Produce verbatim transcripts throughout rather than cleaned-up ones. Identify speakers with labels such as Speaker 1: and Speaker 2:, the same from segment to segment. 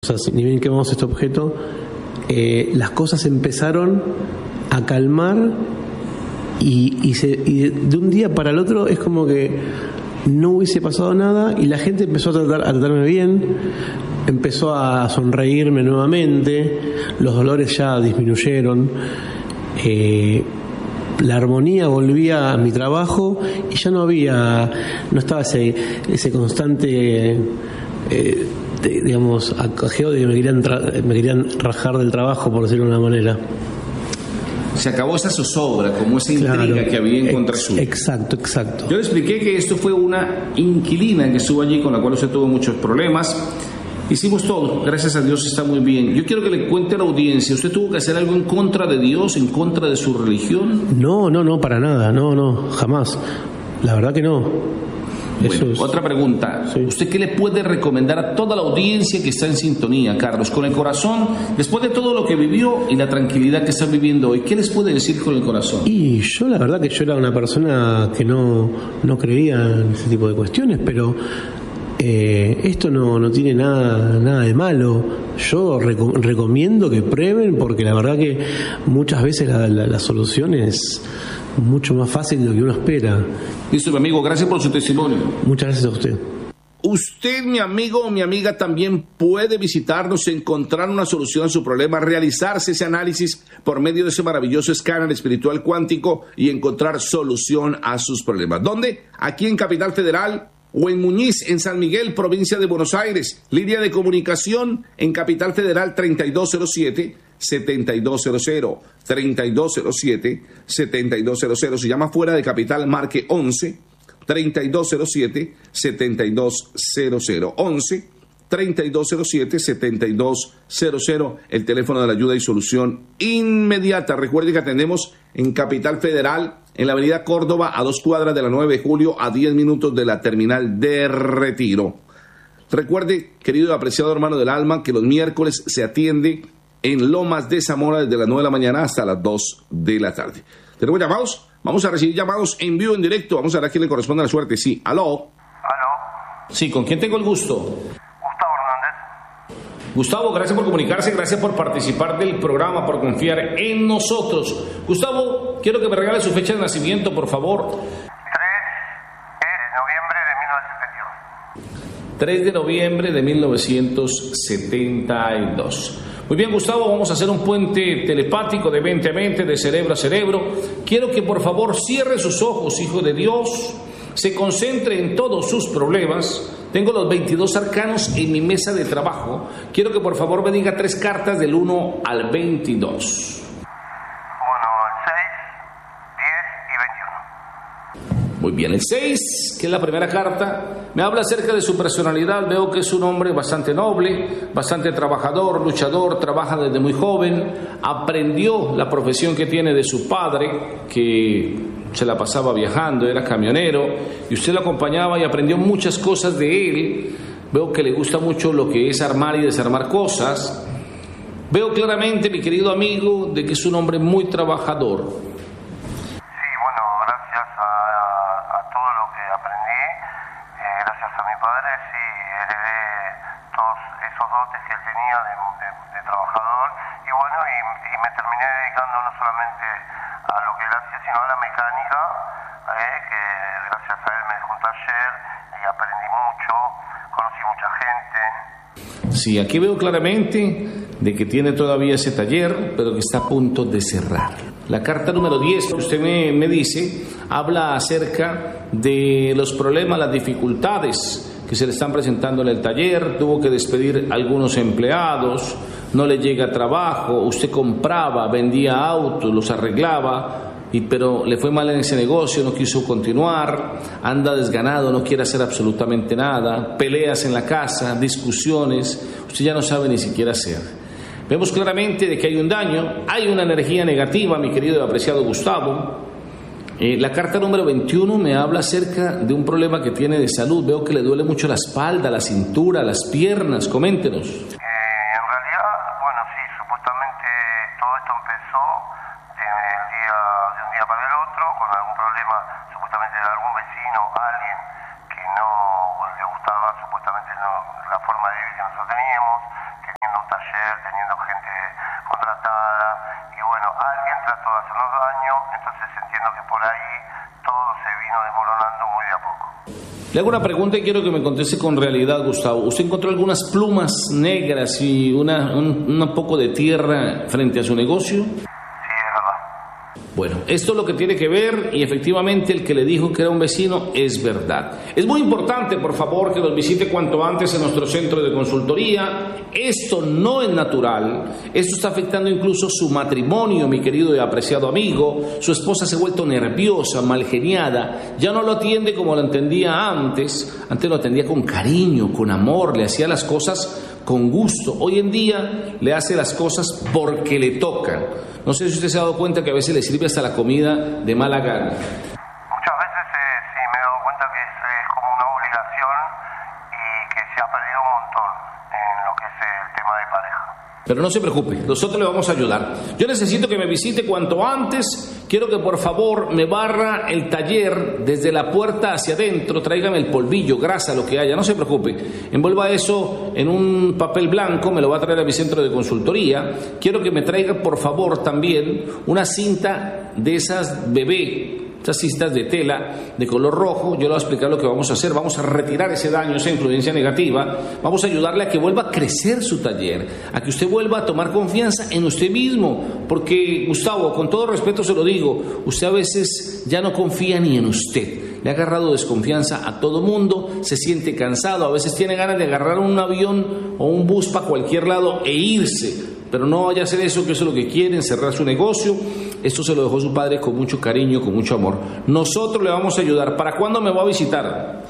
Speaker 1: sea, si ni bien quemamos este objeto, eh, las cosas empezaron a calmar y, y, se, y de un día para el otro es como que no hubiese pasado nada y la gente empezó a, tratar, a tratarme bien, empezó a sonreírme nuevamente, los dolores ya disminuyeron, eh, la armonía volvía a mi trabajo y ya no había, no estaba ese, ese constante, eh, de, digamos, acajeo de que me querían, tra- me querían rajar del trabajo, por decirlo de una manera.
Speaker 2: Se acabó esa zozobra, como esa intriga claro, que había en contra suya.
Speaker 1: Exacto, exacto.
Speaker 2: Yo le expliqué que esto fue una inquilina que estuvo allí con la cual usted tuvo muchos problemas. Hicimos todo, gracias a Dios está muy bien. Yo quiero que le cuente a la audiencia, ¿usted tuvo que hacer algo en contra de Dios, en contra de su religión?
Speaker 1: No, no, no, para nada, no, no, jamás. La verdad que no.
Speaker 2: Bueno,
Speaker 1: Eso es...
Speaker 2: Otra pregunta. Sí. ¿Usted qué le puede recomendar a toda la audiencia que está en sintonía, Carlos? Con el corazón, después de todo lo que vivió y la tranquilidad que está viviendo hoy, ¿qué les puede decir con el corazón?
Speaker 1: Y yo la verdad que yo era una persona que no, no creía en ese tipo de cuestiones, pero eh, esto no, no tiene nada, nada de malo. Yo reco- recomiendo que prueben porque la verdad que muchas veces la, la, la solución es mucho más fácil de lo que uno espera.
Speaker 2: Listo, mi amigo, gracias por su testimonio.
Speaker 1: Muchas gracias a usted.
Speaker 2: Usted, mi amigo o mi amiga, también puede visitarnos, encontrar una solución a su problema, realizarse ese análisis por medio de ese maravilloso escáner espiritual cuántico y encontrar solución a sus problemas. ¿Dónde? Aquí en Capital Federal o en Muñiz, en San Miguel, provincia de Buenos Aires. Línea de comunicación en Capital Federal treinta y dos cero siete, setenta y dos cero cero, treinta y dos cero siete, setenta y dos cero cero. Si llama fuera de Capital, marque once, treinta y dos cero siete, setenta y dos cero cero. once, treinta y dos cero siete, setenta y dos cero cero, el teléfono de la ayuda y solución inmediata. Recuerde que atendemos en Capital Federal, en la avenida Córdoba, a dos cuadras de la nueve de julio, a diez minutos de la terminal de Retiro. Recuerde, querido y apreciado hermano del alma, que los miércoles se atiende en Lomas de Zamora desde las nueve de la mañana hasta las dos de la tarde. ¿Tenemos llamados? Vamos a recibir llamados en vivo, en directo. Vamos a ver a quién le corresponde la suerte. Sí, aló.
Speaker 3: Aló.
Speaker 2: Sí, ¿con quién tengo el gusto?
Speaker 3: Gustavo Hernández.
Speaker 2: Gustavo, gracias por comunicarse, gracias por participar del programa, por confiar en nosotros. Gustavo, quiero que me regale su fecha de nacimiento, por favor. tres de noviembre de mil novecientos setenta y dos. Muy bien, Gustavo, vamos a hacer un puente telepático de mente a mente, de cerebro a cerebro. Quiero que por favor cierre sus ojos, hijo de Dios, se concentre en todos sus problemas. Tengo los veintidós arcanos en mi mesa de trabajo. Quiero que por favor me diga tres cartas del uno al veintidós.
Speaker 3: Bueno, el seis, diez y veintiuno.
Speaker 2: Muy bien, el seis, que es la primera carta, me habla acerca de su personalidad. Veo que es un hombre bastante noble, bastante trabajador, luchador, trabaja desde muy joven, aprendió la profesión que tiene de su padre, que se la pasaba viajando, era camionero, y usted lo acompañaba y aprendió muchas cosas de él. Veo que le gusta mucho lo que es armar y desarmar cosas. Veo claramente, mi querido amigo, de que es un hombre muy trabajador. Sí, aquí veo claramente de que tiene todavía ese taller, pero que está a punto de cerrar. La carta número diez que usted me, me dice habla acerca de los problemas, las dificultades que se le están presentando en el taller. Tuvo que despedir a algunos empleados, no le llega trabajo, usted compraba, vendía autos, los arreglaba, y, pero le fue mal en ese negocio, no quiso continuar, anda desganado, no quiere hacer absolutamente nada, peleas en la casa, discusiones, usted ya no sabe ni siquiera hacer. Vemos claramente de que hay un daño, hay una energía negativa, mi querido y apreciado Gustavo. Eh, la carta número veintiuno me habla acerca de un problema que tiene de salud. Veo que le duele mucho la espalda, la cintura, las piernas. Coméntenos.
Speaker 3: taller, teniendo gente contratada, y bueno, alguien trató de hacernos daño, entonces entiendo que por ahí todo se vino desmoronando muy de a poco.
Speaker 2: Le hago una pregunta y quiero que me conteste con realidad, Gustavo. ¿Usted encontró algunas plumas negras y una, un, un poco de tierra frente a su negocio?
Speaker 3: Sí, es verdad.
Speaker 2: Bueno, esto es lo que tiene que ver y efectivamente el que le dijo que era un vecino es verdad. Es muy importante, por favor, que nos visite cuanto antes en nuestro centro de consultoría. Esto no es natural, esto está afectando incluso su matrimonio, mi querido y apreciado amigo. Su esposa se ha vuelto nerviosa, malgeniada, ya no lo atiende como lo entendía antes. Antes lo atendía con cariño, con amor, le hacía las cosas con gusto. Hoy en día le hace las cosas porque le tocan. No sé si usted se ha dado cuenta que a veces le sirve hasta la comida de mala gana.
Speaker 3: Muchas veces eh, sí me he dado cuenta que es, es como una obligación y que se ha perdido un montón en lo que es el tema de pareja.
Speaker 2: Pero no se preocupe, nosotros le vamos a ayudar. Yo necesito que me visite cuanto antes. Quiero que por favor me barra el taller desde la puerta hacia adentro. Tráigame el polvillo, grasa, lo que haya, no se preocupe. Envuelva eso en un papel blanco, me lo va a traer a mi centro de consultoría. Quiero que me traiga por favor también una cinta de esas bebé, estas cintas de tela de color rojo. Yo le voy a explicar lo que vamos a hacer. Vamos a retirar ese daño, esa influencia negativa. Vamos a ayudarle a que vuelva a crecer su taller, a que usted vuelva a tomar confianza en usted mismo. Porque, Gustavo, con todo respeto se lo digo, usted a veces ya no confía ni en usted. Le ha agarrado desconfianza a todo mundo, se siente cansado, a veces tiene ganas de agarrar un avión o un bus para cualquier lado e irse. Pero no vaya a hacer eso, que eso es lo que quieren, cerrar su negocio. Esto se lo dejó su padre con mucho cariño, con mucho amor. Nosotros le vamos a ayudar. ¿Para cuándo me va a visitar?
Speaker 3: Y apenas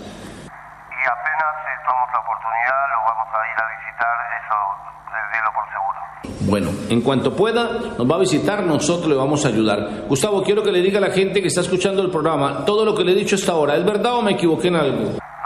Speaker 3: eh, tomamos la oportunidad, lo vamos a ir a visitar, eso eh, délo por seguro.
Speaker 2: Bueno, en cuanto pueda, nos va a visitar, nosotros le vamos a ayudar. Gustavo, quiero que le diga a la gente que está escuchando el programa, todo lo que le he dicho hasta ahora, ¿es verdad o me equivoqué en algo?
Speaker 3: No, es,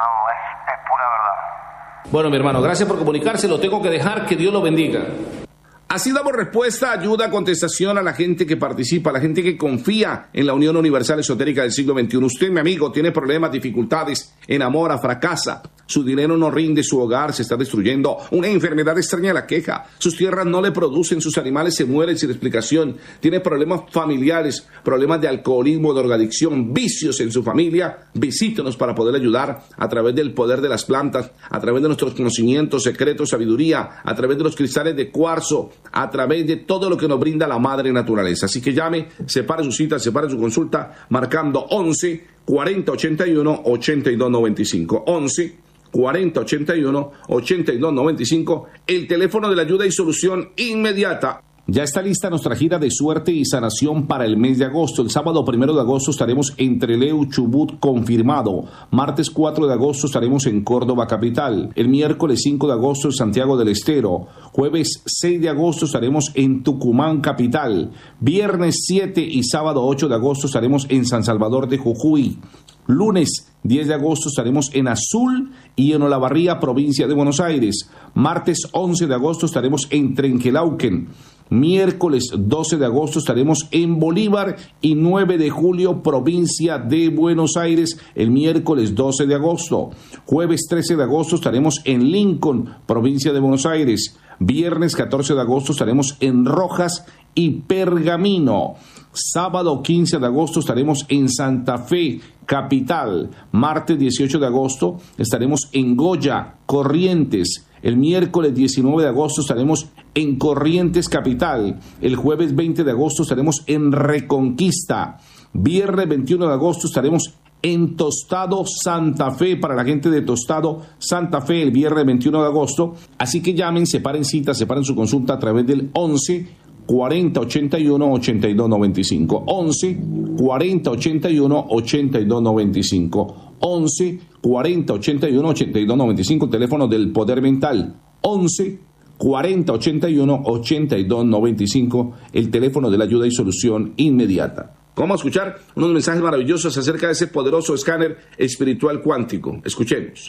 Speaker 3: es pura verdad.
Speaker 2: Bueno, mi hermano, gracias por comunicarse, lo tengo que dejar, que Dios lo bendiga. Así damos respuesta, ayuda, contestación a la gente que participa, a la gente que confía en la Unión Universal Esotérica del siglo veintiuno. Usted, mi amigo, tiene problemas, dificultades, enamora, fracasa, su dinero no rinde, su hogar se está destruyendo, una enfermedad extraña la queja, sus tierras no le producen, sus animales se mueren sin explicación, tiene problemas familiares, problemas de alcoholismo, de drogadicción, vicios en su familia. Visítenos para poder ayudar a través del poder de las plantas, a través de nuestros conocimientos, secretos, sabiduría, a través de los cristales de cuarzo, a través de todo lo que nos brinda la madre naturaleza. Así que llame, separe su cita, separe su consulta, marcando once cuarenta ochenta y uno ochenta y dos noventa y cinco. once cuarenta ochenta y uno ochenta y dos noventa y cinco, el teléfono de la ayuda y solución inmediata. Ya está lista nuestra gira de suerte y sanación para el mes de agosto. El sábado primero de agosto estaremos en Trelew, Chubut, confirmado. Martes cuatro de agosto estaremos en Córdoba, capital. El miércoles cinco de agosto en Santiago del Estero. Jueves seis de agosto estaremos en Tucumán, capital. Viernes siete y sábado ocho de agosto estaremos en San Salvador de Jujuy. Lunes diez de agosto estaremos en Azul y en Olavarría, provincia de Buenos Aires. Martes once de agosto estaremos en Trenquelauquen. Miércoles doce de agosto estaremos en Bolívar y nueve de julio, provincia de Buenos Aires, el miércoles doce de agosto. Jueves trece de agosto estaremos en Lincoln, provincia de Buenos Aires. Viernes catorce de agosto estaremos en Rojas y Pergamino. Sábado quince de agosto estaremos en Santa Fe, capital. Martes dieciocho de agosto estaremos en Goya, Corrientes. El miércoles diecinueve de agosto estaremos en Corrientes, capital. El jueves veinte de agosto estaremos en Reconquista. Viernes veintiuno de agosto estaremos en Tostado, Santa Fe, para la gente de Tostado, Santa Fe, el viernes veintiuno de agosto. Así que llamen, separen cita, separen su consulta a través del once cuarenta ochenta y uno ochenta y dos noventa y cinco. once cuarenta ochenta y uno ochenta y dos noventa y cinco. once cuarenta ochenta y uno ochenta y dos noventa y cinco, teléfono del Poder Mental. once cuarenta ochenta y uno ochenta y dos noventa y cinco, el teléfono de la ayuda y solución inmediata. Vamos a escuchar unos mensajes maravillosos acerca de ese poderoso escáner espiritual cuántico. Escuchemos.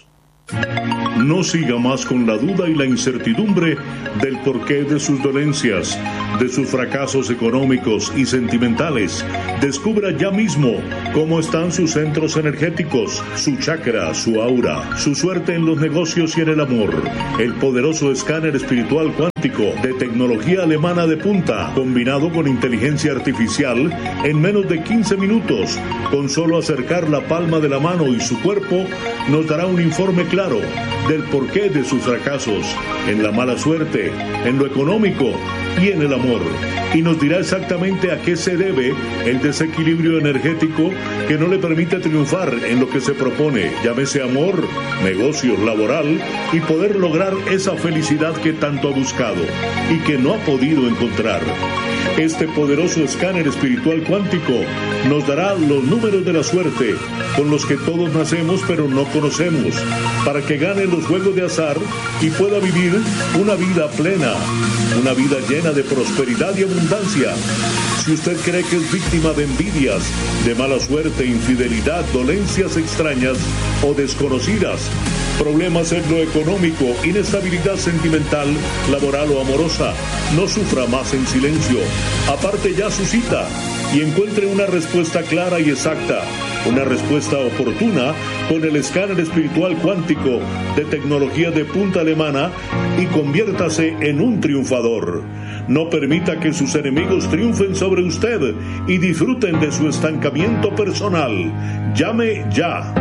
Speaker 4: No siga más con la duda y la incertidumbre del porqué de sus dolencias, de sus fracasos económicos y sentimentales. Descubra ya mismo cómo están sus centros energéticos, su chakra, su aura, su suerte en los negocios y en el amor. El poderoso escáner espiritual cuántico de tecnología alemana de punta, combinado con inteligencia artificial, en menos de quince minutos, con solo acercar la palma de la mano y su cuerpo, nos dará un informe claro del porqué de sus fracasos, en la mala suerte, en lo económico y en el amor. Y nos dirá exactamente a qué se debe el desequilibrio energético que no le permite triunfar en lo que se propone, llámese amor, negocios, laboral, y poder lograr esa felicidad que tanto ha buscado y que no ha podido encontrar. Este poderoso escáner espiritual cuántico nos dará los números de la suerte con los que todos nacemos pero no conocemos, para que gane los juegos de azar y pueda vivir una vida plena, una vida llena de prosperidad y abundancia. Si usted cree que es víctima de envidias, de mala suerte, infidelidad, dolencias extrañas o desconocidas, problemas en lo económico, inestabilidad sentimental, laboral o amorosa, no sufra más en silencio. Aparte ya su cita y encuentre una respuesta clara y exacta, una respuesta oportuna con el escáner espiritual cuántico de tecnología de punta alemana y conviértase en un triunfador. No permita que sus enemigos triunfen sobre usted y disfruten de su estancamiento personal. Llame ya.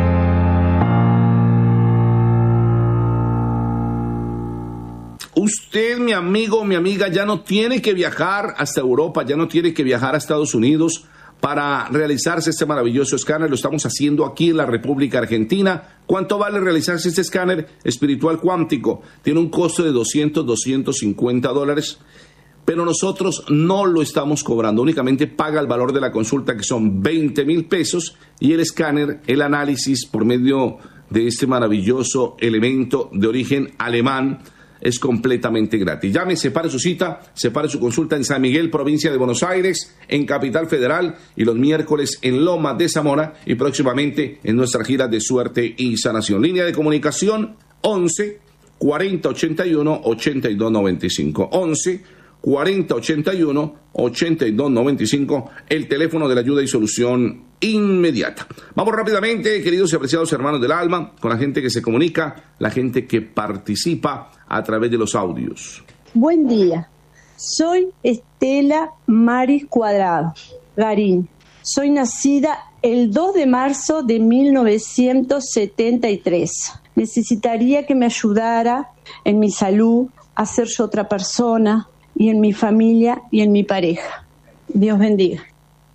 Speaker 2: Usted, mi amigo, mi amiga, ya no tiene que viajar hasta Europa, ya no tiene que viajar a Estados Unidos para realizarse este maravilloso escáner. Lo estamos haciendo aquí en la República Argentina. ¿Cuánto vale realizarse este escáner espiritual cuántico? Tiene un costo de doscientos, doscientos cincuenta dólares, pero nosotros no lo estamos cobrando. Únicamente paga el valor de la consulta, que son veinte mil pesos, y el escáner, el análisis por medio de este maravilloso elemento de origen alemán, es completamente gratis. Llame, separe su cita, separe su consulta en San Miguel, provincia de Buenos Aires, en Capital Federal, y los miércoles en Lomas de Zamora, y próximamente en nuestra gira de suerte y sanación. Línea de comunicación once, cuarenta, ochenta y uno, ochenta y dos noventa y cinco. once, cuarenta, ochenta y uno, ochenta y dos noventa y cinco, el teléfono de la ayuda y solución inmediata. Vamos rápidamente, queridos y apreciados hermanos del alma, con la gente que se comunica, la gente que participa a través de los audios.
Speaker 5: Buen día, soy Estela Maris Cuadrado, Garín. Soy nacida el dos de marzo de mil novecientos setenta y tres. Necesitaría que me ayudara en mi salud, a ser yo otra persona, y en mi familia y en mi pareja. Dios bendiga.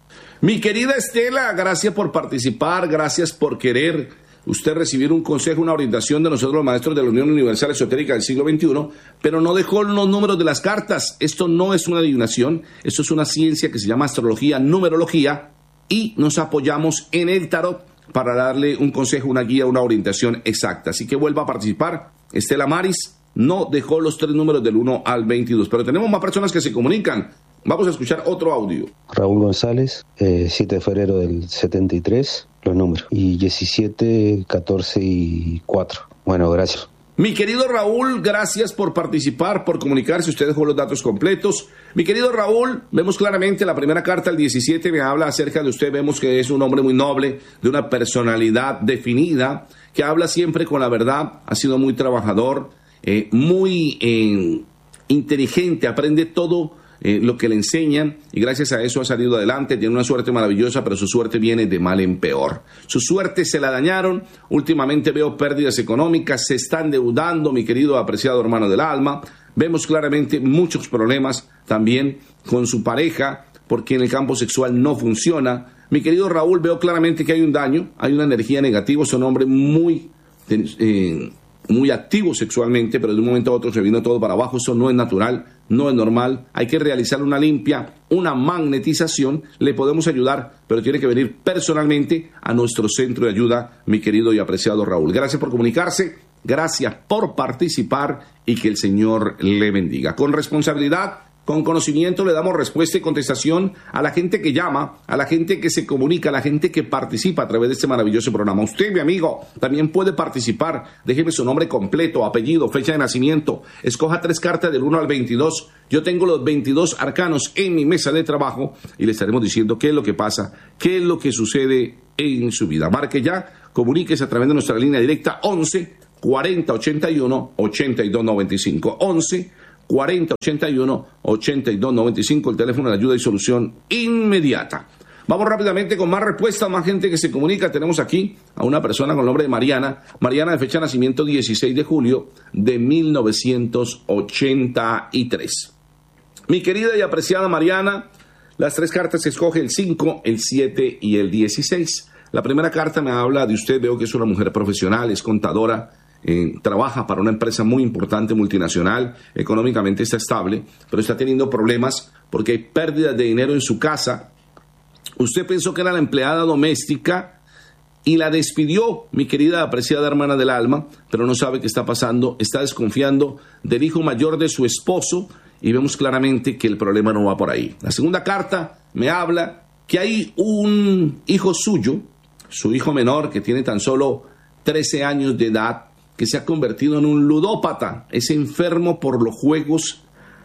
Speaker 2: Mi querida Estela, gracias por participar, gracias por querer usted recibir un consejo, una orientación de nosotros los maestros de la Unión Universal Esotérica del siglo veintiuno, pero no dejó los números de las cartas. Esto no es una adivinación, esto es una ciencia que se llama astrología, numerología, y nos apoyamos en el tarot para darle un consejo, una guía, una orientación exacta. Así que vuelva a participar. Estela Maris no dejó los tres números del uno al veintidós, pero tenemos más personas que se comunican. Vamos a escuchar otro audio.
Speaker 6: Raúl González, eh, siete de febrero del setenta y tres, los números, y diecisiete, catorce y cuatro. Bueno, gracias.
Speaker 2: Mi querido Raúl, gracias por participar, por comunicarse. Usted dejó los datos completos. Mi querido Raúl, vemos claramente la primera carta, el diecisiete, me habla acerca de usted. Vemos que es un hombre muy noble, de una personalidad definida, que habla siempre con la verdad, ha sido muy trabajador, eh, muy eh, inteligente, aprende todo eh, lo que le enseñan, y gracias a eso ha salido adelante. Tiene una suerte maravillosa, pero su suerte viene de mal en peor. Su suerte se la dañaron. Últimamente veo pérdidas económicas, se está endeudando, mi querido apreciado hermano del alma. Vemos claramente muchos problemas también con su pareja, porque en el campo sexual no funciona. Mi querido Raúl, veo claramente que hay un daño, hay una energía negativa. Es un hombre muy eh, muy activo sexualmente, pero de un momento a otro se vino todo para abajo. Eso no es natural, no es normal. Hay que realizar una limpia, una magnetización. Le podemos ayudar, pero tiene que venir personalmente a nuestro centro de ayuda, mi querido y apreciado Raúl. Gracias por comunicarse, gracias por participar, y que el Señor le bendiga. Con responsabilidad, con conocimiento le damos respuesta y contestación a la gente que llama, a la gente que se comunica, a la gente que participa a través de este maravilloso programa. Usted, mi amigo, también puede participar. Déjeme su nombre completo, apellido, fecha de nacimiento. Escoja tres cartas del uno al veintidós. Yo tengo los veintidós arcanos en mi mesa de trabajo y le estaremos diciendo qué es lo que pasa, qué es lo que sucede en su vida. Marque ya, comuníquese a través de nuestra línea directa once cuarenta ochenta y uno ochenta y dos noventa y cinco. once cuarenta ochenta y uno ochenta y dos noventa y cinco, el teléfono de ayuda y solución inmediata. Vamos rápidamente con más respuestas, más gente que se comunica. Tenemos aquí a una persona con el nombre de Mariana. Mariana, de fecha de nacimiento dieciséis de julio de mil novecientos ochenta y tres. Mi querida y apreciada Mariana, las tres cartas se escoge el cinco, el siete y el dieciséis. La primera carta me habla de usted. Veo que es una mujer profesional, es contadora. Eh, trabaja para una empresa muy importante, multinacional, económicamente está estable, pero está teniendo problemas porque hay pérdidas de dinero en su casa. Usted pensó que era la empleada doméstica y la despidió, mi querida apreciada hermana del alma, pero no sabe qué está pasando, está desconfiando del hijo mayor de su esposo y vemos claramente que el problema no va por ahí. La segunda carta me habla que hay un hijo suyo, su hijo menor, que tiene tan solo trece años de edad, que se ha convertido en un ludópata, es enfermo por los juegos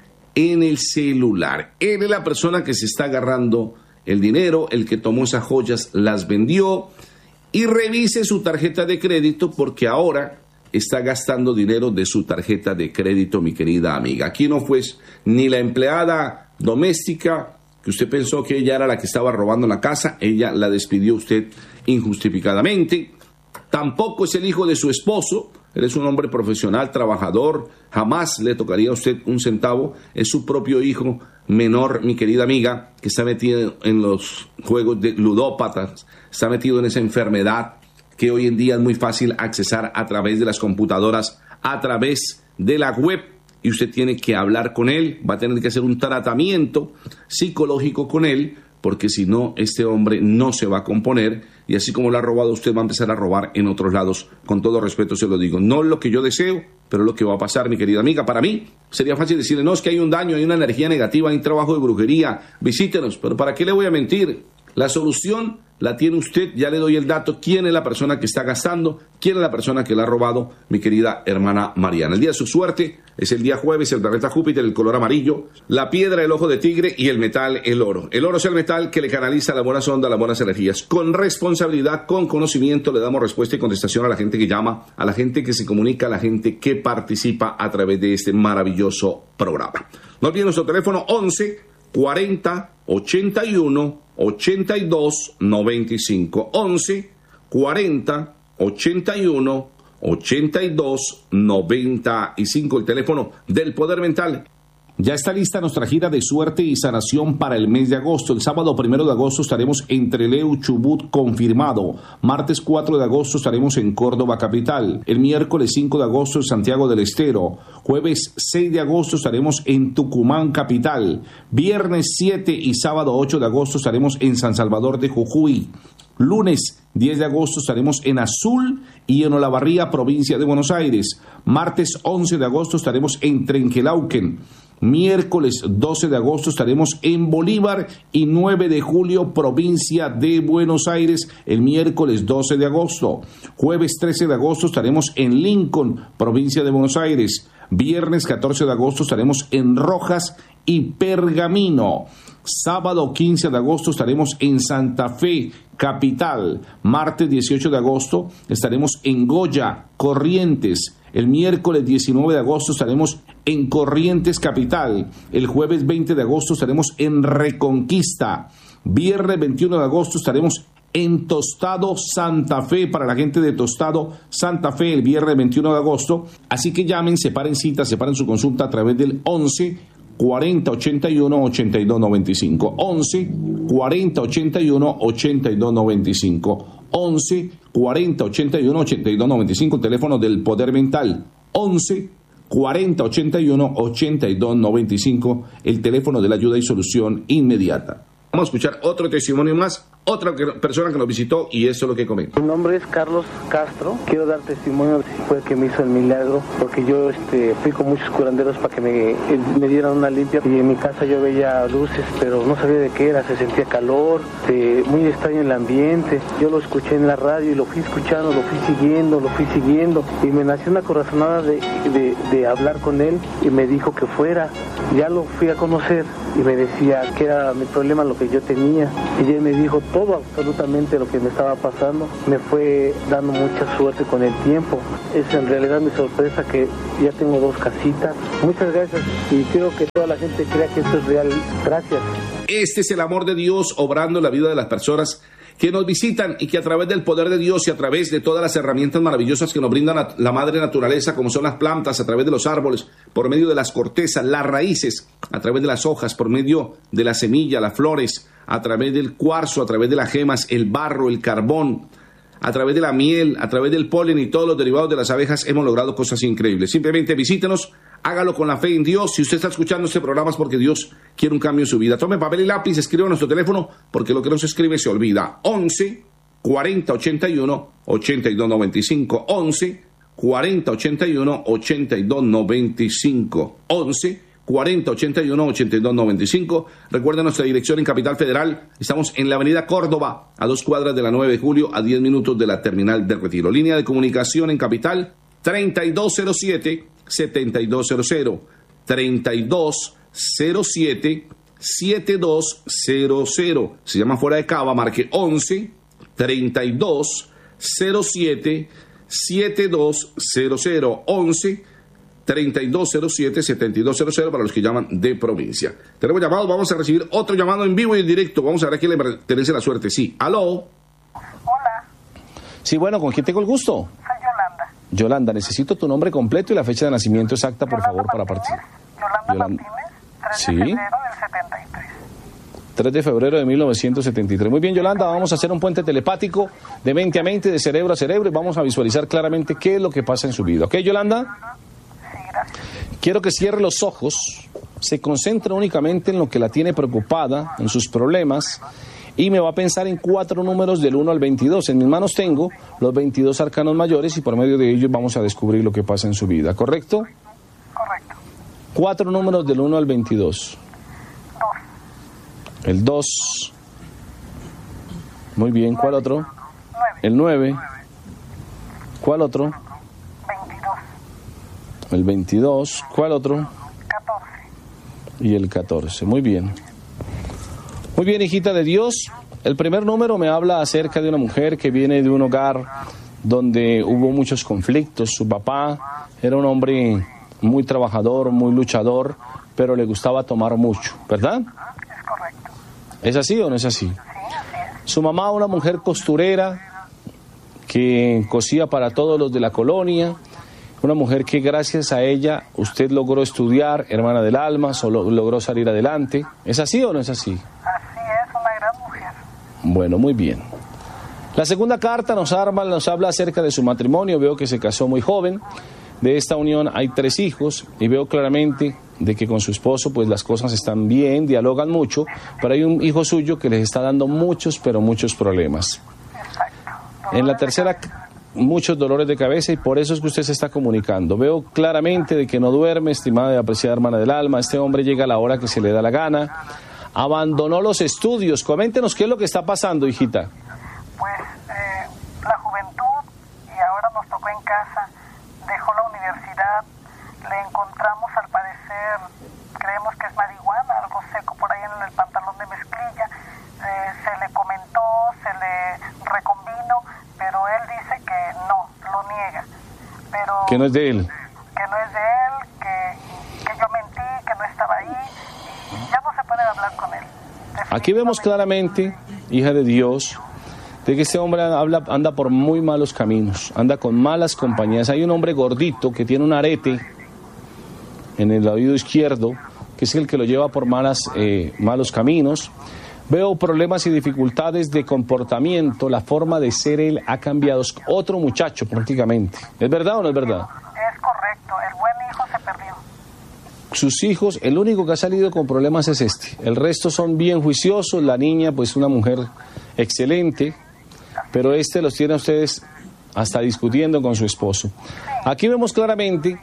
Speaker 2: en el celular. Él es la persona que se está agarrando el dinero, el que tomó esas joyas, las vendió, y revise su tarjeta de crédito porque ahora está gastando dinero de su tarjeta de crédito, mi querida amiga. Aquí no fue ni la empleada doméstica, que usted pensó que ella era la que estaba robando la casa, ella la despidió usted injustificadamente. Tampoco es el hijo de su esposo. Él es un hombre profesional, trabajador, jamás le tocaría a usted un centavo. Es su propio hijo menor, mi querida amiga, que está metido en los juegos de ludópatas, está metido en esa enfermedad que hoy en día es muy fácil accesar a través de las computadoras, a través de la web, y usted tiene que hablar con él, va a tener que hacer un tratamiento psicológico con él, porque si no, este hombre no se va a componer, y así como lo ha robado, usted va a empezar a robar en otros lados. Con todo respeto se lo digo, no es lo que yo deseo, pero es lo que va a pasar, mi querida amiga. Para mí sería fácil decirle, no, es que hay un daño, hay una energía negativa, hay un trabajo de brujería, visítenos, pero ¿para qué le voy a mentir? La solución la tiene usted, ya le doy el dato, quién es la persona que está gastando, quién es la persona que la ha robado, mi querida hermana Mariana. El día de su suerte es el día jueves, el planeta Júpiter, el color amarillo, la piedra, el ojo de tigre y el metal, el oro. El oro es el metal que le canaliza las buenas ondas, las buenas energías. Con responsabilidad, con conocimiento, le damos respuesta y contestación a la gente que llama, a la gente que se comunica, a la gente que participa a través de este maravilloso programa. No olviden nuestro teléfono once cuarenta ochenta y uno ochenta y dos noventa y cinco. once cuarenta ochenta y uno ochenta y dos noventa y cinco, el teléfono del poder mental. Ya está lista nuestra gira de suerte y sanación para el mes de agosto. El sábado primero de agosto estaremos en Trelew, Chubut, confirmado. Martes cuatro de agosto estaremos en Córdoba, capital. El miércoles cinco de agosto en Santiago del Estero. Jueves seis de agosto estaremos en Tucumán, capital. Viernes siete y sábado ocho de agosto estaremos en San Salvador de Jujuy. Lunes diez de agosto estaremos en Azul y en Olavarría, provincia de Buenos Aires. Martes once de agosto estaremos en Trenquelauquen. Miércoles doce de agosto estaremos en Bolívar y nueve de julio, provincia de Buenos Aires, el miércoles doce de agosto. Jueves trece de agosto estaremos en Lincoln, provincia de Buenos Aires. Viernes catorce de agosto estaremos en Rojas y Pergamino. Sábado quince de agosto estaremos en Santa Fe, capital. Martes dieciocho de agosto estaremos en Goya, Corrientes. El miércoles diecinueve de agosto estaremos en Corrientes, capital. El jueves veinte de agosto estaremos en Reconquista. Viernes veintiuno de agosto estaremos en Tostado, Santa Fe, para la gente de Tostado, Santa Fe, el viernes veintiuno de agosto. Así que llamen, separen cita, separen su consulta a través del once cuarenta ochenta y uno ochenta y dos noventa y cinco. once cuarenta ochenta y uno ochenta y dos noventa y cinco. once cuarenta ochenta y uno ochenta y dos noventa y cinco, el teléfono del poder mental. once cuarenta ochenta y uno ochenta y dos noventa y cinco, el teléfono de la ayuda y solución inmediata. Vamos a escuchar otro testimonio más. otra que, persona que nos visitó y eso es lo que comenta.
Speaker 7: Mi nombre es Carlos Castro. Quiero dar testimonio de si fue el que me hizo el milagro, porque yo este, fui con muchos curanderos para que me, me dieran una limpia y en mi casa yo veía luces, pero no sabía de qué era, se sentía calor, eh, muy extraño el ambiente. Yo lo escuché en la radio y lo fui escuchando, lo fui siguiendo, lo fui siguiendo y me nació una corazonada de, de, de hablar con él y me dijo que fuera. Ya lo fui a conocer y me decía que era mi problema lo que yo tenía y él me dijo todo absolutamente lo que me estaba pasando. Me fue dando mucha suerte con el tiempo. Es en realidad mi sorpresa que ya tengo dos casitas. Muchas gracias y quiero que toda la gente crea que esto es real. Gracias.
Speaker 2: Este es el amor de Dios obrando en la vida de las personas que nos visitan y que a través del poder de Dios y a través de todas las herramientas maravillosas que nos brinda la madre naturaleza, como son las plantas, a través de los árboles, por medio de las cortezas, las raíces, a través de las hojas, por medio de la semilla, las flores, a través del cuarzo, a través de las gemas, el barro, el carbón, a través de la miel, a través del polen y todos los derivados de las abejas, hemos logrado cosas increíbles. Simplemente visítenos, hágalo con la fe en Dios. Si usted está escuchando este programa es porque Dios quiere un cambio en su vida. Tome papel y lápiz, escriba nuestro teléfono, porque lo que no se escribe se olvida. once, cuarenta, ochenta y uno, ochenta y dos noventa y cinco. once, cuarenta, ochenta y uno, ochenta y dos noventa y cinco. once, cuarenta, ochenta y uno, ochenta y dos noventa y cinco. Recuerden nuestra dirección en Capital Federal. Estamos en la avenida Córdoba, a dos cuadras de la nueve de julio, a diez minutos de la terminal de Retiro. Línea de comunicación en Capital, treinta y dos cero siete, setenta y dos cero cero. treinta y dos cero siete, setenta y dos cero cero. Se llama Fuera de Cava, marque once, treinta y dos cero siete, setenta y dos cero cero. once, treinta y dos cero siete, setenta y dos cero cero para los que llaman de provincia. Tenemos llamado, vamos a recibir otro llamado en vivo y en directo. Vamos a ver a quién le pertenece la suerte. Sí, aló.
Speaker 8: Hola.
Speaker 9: Sí, bueno, ¿con quién tengo el gusto?
Speaker 8: Soy Yolanda.
Speaker 9: Yolanda, necesito tu nombre completo y la fecha de nacimiento exacta, por
Speaker 8: Yolanda
Speaker 9: favor, para
Speaker 8: Martínez,
Speaker 9: partir.
Speaker 8: Yolanda,
Speaker 9: Yolanda
Speaker 8: Martínez, tres
Speaker 9: Sí.
Speaker 8: de febrero del setenta y tres.
Speaker 9: tres de febrero de mil novecientos setenta y tres. Muy bien, Yolanda, vamos a hacer un puente telepático de mente a mente, de cerebro a cerebro, y vamos a visualizar claramente qué es lo que pasa en su vida. ¿Ok, Yolanda?
Speaker 8: Sí, gracias.
Speaker 9: Quiero que cierre los ojos, se concentre únicamente en lo que la tiene preocupada, en sus problemas, y me va a pensar en cuatro números del uno al veintidós. En mis manos tengo los veintidós arcanos mayores y por medio de ellos vamos a descubrir lo que pasa en su vida, ¿correcto?
Speaker 8: Correcto.
Speaker 9: Cuatro números del uno al veintidós.
Speaker 8: Dos.
Speaker 9: El dos. Muy bien, ¿cuál otro?
Speaker 8: Nueve.
Speaker 9: El nueve. ¿Cuál otro?
Speaker 8: Veintidós.
Speaker 9: El veintidós. ¿Cuál otro?
Speaker 8: Catorce.
Speaker 9: Y el catorce. Muy bien. Muy bien, hijita de Dios. El primer número me habla acerca de una mujer que viene de un hogar donde hubo muchos conflictos. Su papá era un hombre muy trabajador, muy luchador, pero le gustaba tomar mucho, ¿verdad?
Speaker 8: Es correcto.
Speaker 9: ¿Es así o no es así?
Speaker 8: Sí, así es.
Speaker 9: Su mamá, una mujer costurera que cosía para todos los de la colonia, una mujer que gracias a ella usted logró estudiar, hermana del alma, solo logró salir adelante. ¿Es así o no es así?
Speaker 8: Así es, una gran mujer.
Speaker 9: Bueno, muy bien. La segunda carta nos, arma, nos habla acerca de su matrimonio. Veo que se casó muy joven. De esta unión hay tres hijos y veo claramente de que con su esposo pues las cosas están bien, dialogan mucho, pero hay un hijo suyo que les está dando muchos, pero muchos problemas.
Speaker 8: Exacto.
Speaker 9: En la tercera, muchos dolores de cabeza y por eso es que usted se está comunicando. Veo claramente de que no duerme, estimada y apreciada hermana del alma. Este hombre llega a la hora que se le da la gana. Abandonó los estudios. Coméntenos qué es lo que está pasando, hijita.
Speaker 8: Pues eh, la juventud y ahora nos tocó en casa. Dejó la universidad, le encontramos al parecer, creemos que es marihuana, algo seco por ahí en el pantalón de mezclilla, eh, se le comentó, se le recombinó, pero él dice que no, lo niega, pero
Speaker 9: Que no es de él.
Speaker 8: que no es de él, que, que yo mentí, que no estaba ahí, y ya no se puede hablar con él.
Speaker 9: Aquí vemos claramente, hija de Dios, de que este hombre habla, anda por muy malos caminos, anda con malas compañías. Hay un hombre gordito que tiene un arete en el oído izquierdo, que es el que lo lleva por malas, eh, malos caminos. Veo problemas y dificultades de comportamiento, la forma de ser él ha cambiado, es otro muchacho prácticamente. ¿Es verdad o no es verdad?
Speaker 8: Es correcto, el buen hijo se perdió.
Speaker 9: Sus hijos, el único que ha salido con problemas es este, el resto son bien juiciosos. La niña, pues una mujer excelente, pero este los tiene a ustedes hasta discutiendo con su esposo. Aquí vemos claramente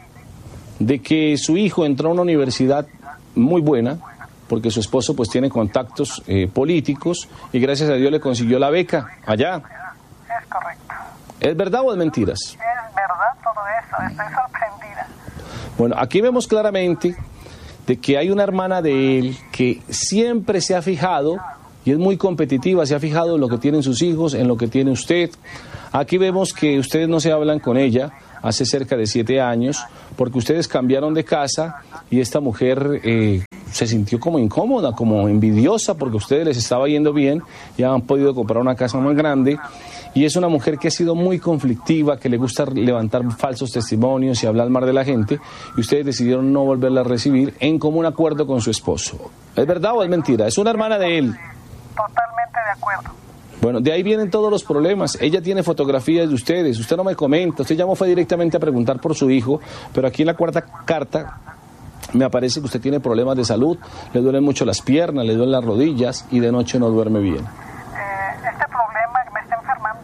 Speaker 9: de que su hijo entró a una universidad muy buena, porque su esposo pues tiene contactos eh, políticos y gracias a Dios le consiguió la beca allá.
Speaker 8: Es correcto.
Speaker 9: ¿Es verdad o es mentiras?
Speaker 8: Es verdad todo eso, estoy sorprendida.
Speaker 9: Bueno, aquí vemos claramente de que hay una hermana de él que siempre se ha fijado, y es muy competitiva, se ha fijado en lo que tienen sus hijos, en lo que tiene usted. Aquí vemos que ustedes no se hablan con ella hace cerca de siete años, porque ustedes cambiaron de casa y esta mujer eh, se sintió como incómoda, como envidiosa, porque a ustedes les estaba yendo bien y han podido comprar una casa más grande. Y es una mujer que ha sido muy conflictiva, que le gusta levantar falsos testimonios y hablar mal de la gente, y ustedes decidieron no volverla a recibir en común acuerdo con su esposo. ¿Es verdad o es mentira? Es una hermana de él.
Speaker 8: Totalmente de acuerdo.
Speaker 9: Bueno, de ahí vienen todos los problemas. Ella tiene fotografías de ustedes, usted no me comenta, usted llamó fue directamente a preguntar por su hijo, pero aquí en la cuarta carta me aparece que usted tiene problemas de salud, le duelen mucho las piernas, le duelen las rodillas y de noche no duerme bien.
Speaker 8: Este problema me está enfermando.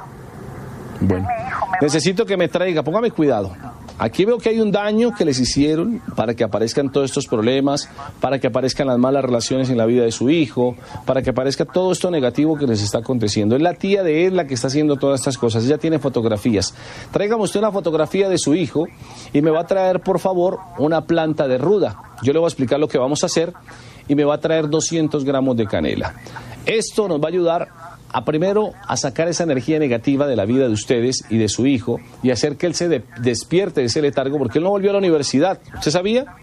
Speaker 9: Bueno,
Speaker 8: es mi hijo, me
Speaker 9: necesito que me traiga, póngame cuidado. Aquí veo que hay un daño que les hicieron para que aparezcan todos estos problemas, para que aparezcan las malas relaciones en la vida de su hijo, para que aparezca todo esto negativo que les está aconteciendo. Es la tía de él la que está haciendo todas estas cosas. Ella tiene fotografías. Tráigame usted una fotografía de su hijo y me va a traer, por favor, una planta de ruda. Yo le voy a explicar lo que vamos a hacer y me va a traer doscientos gramos de canela. Esto nos va a ayudar a primero a sacar esa energía negativa de la vida de ustedes y de su hijo y hacer que él se de, despierte de ese letargo, porque él no volvió a la universidad. ¿Usted sabía?
Speaker 8: Sí,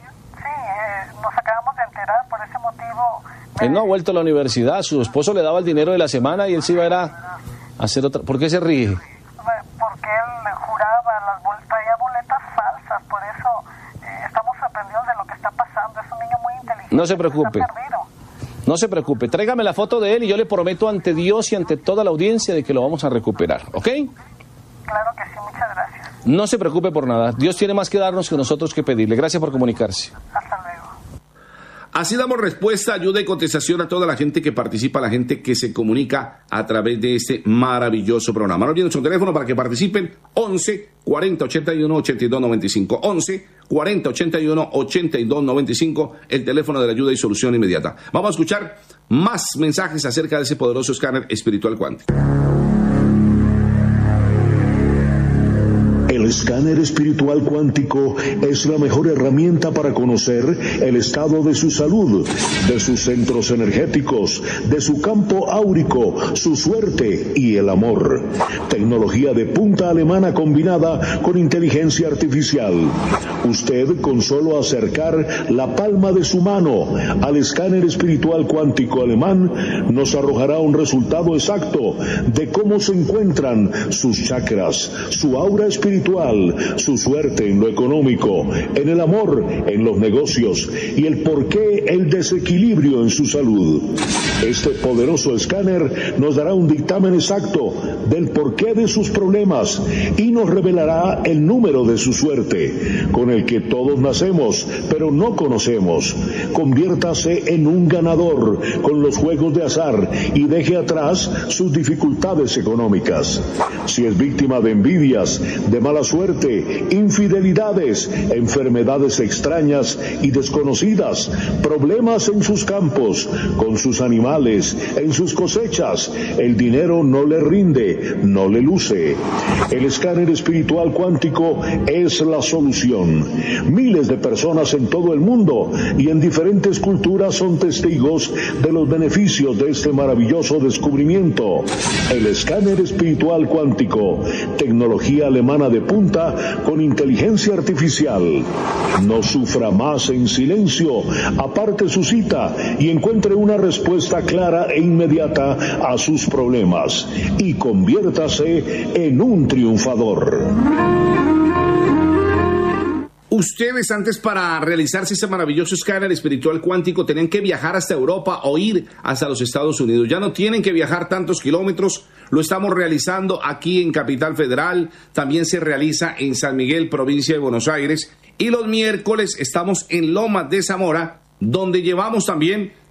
Speaker 8: eh, nos acabamos de enterar, por ese motivo. Me...
Speaker 9: Él no ha vuelto a la universidad, su esposo le daba el dinero de la semana y él se iba a ir a hacer otra. ¿Por qué se ríe?
Speaker 8: Porque él juraba, las bol... traía boletas falsas, por eso eh, estamos sorprendidos de lo que está pasando. Es un niño muy inteligente.
Speaker 9: No se preocupe.
Speaker 8: Está perdido.
Speaker 9: No se preocupe, tráigame la foto de él y yo le prometo ante Dios y ante toda la audiencia de que lo vamos a recuperar, ¿ok?
Speaker 8: Claro que sí, muchas gracias.
Speaker 9: No se preocupe por nada, Dios tiene más que darnos que nosotros que pedirle. Gracias por comunicarse.
Speaker 8: Hasta luego.
Speaker 2: Así damos respuesta, ayuda y contestación a toda la gente que participa, a la gente que se comunica a través de este maravilloso programa. No olviden nuestro teléfono para que participen, once cuarenta ochenta y uno ochenta y dos noventa y cinco, once cuarenta ochenta y uno ochenta y dos noventa y cinco, el teléfono de la ayuda y solución inmediata. Vamos a escuchar más mensajes acerca de ese poderoso escáner espiritual cuántico.
Speaker 4: El escáner espiritual cuántico es la mejor herramienta para conocer el estado de su salud, de sus centros energéticos, de su campo áurico, su suerte y el amor. Tecnología de punta alemana combinada con inteligencia artificial. Usted, con solo acercar la palma de su mano al escáner espiritual cuántico alemán, nos arrojará un resultado exacto de cómo se encuentran sus chakras, su aura espiritual, su suerte en lo económico, en el amor, en los negocios y el porqué el desequilibrio en su salud. Este poderoso escáner nos dará un dictamen exacto del porqué de sus problemas y nos revelará el número de su suerte, con el que todos nacemos, pero no conocemos. Conviértase en un ganador con los juegos de azar y deje atrás sus dificultades económicas. Si es víctima de envidias, de mala suerte, infidelidades, enfermedades extrañas y desconocidas, problemas en sus campos, con sus animales, en sus cosechas, el dinero no le rinde, no le luce. El escáner espiritual cuántico es la solución. Miles de personas en todo el mundo y en diferentes culturas son testigos de los beneficios de este maravilloso descubrimiento. El escáner espiritual cuántico, tecnología alemana de punta con inteligencia artificial. No sufra más en silencio, aparte su cita y encuentre una respuesta clara e inmediata a sus problemas y conviértase en un triunfador.
Speaker 2: Ustedes antes, para realizarse ese maravilloso escáner espiritual cuántico, tenían que viajar hasta Europa o ir hasta los Estados Unidos. Ya no tienen que viajar tantos kilómetros, lo estamos realizando aquí en Capital Federal, también se realiza en San Miguel, provincia de Buenos Aires, y los miércoles estamos en Lomas de Zamora, donde llevamos también